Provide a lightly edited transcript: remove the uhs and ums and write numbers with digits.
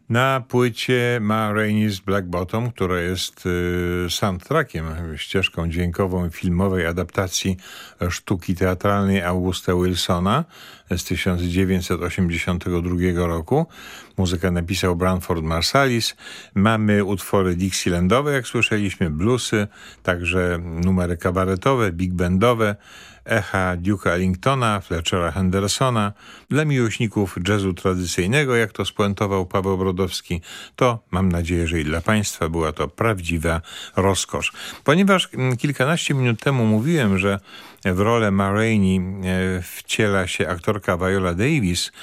Na płycie Ma Rainey's Black Bottom, która jest soundtrackiem, ścieżką dźwiękową i filmowej adaptacji sztuki teatralnej Augusta Wilsona z 1982 roku. Muzykę napisał Branford Marsalis. Mamy utwory Dixielandowe, jak słyszeliśmy, bluesy, także numery kabaretowe, big bandowe, echa Duke'a Ellingtona, Fletchera Hendersona. Dla miłośników jazzu tradycyjnego, jak to spuentował Paweł Brodowski, to mam nadzieję, że i dla Państwa była to prawdziwa rozkosz. Ponieważ kilkanaście minut temu mówiłem, że w rolę Ma Rainey wciela się aktorka Viola Davis,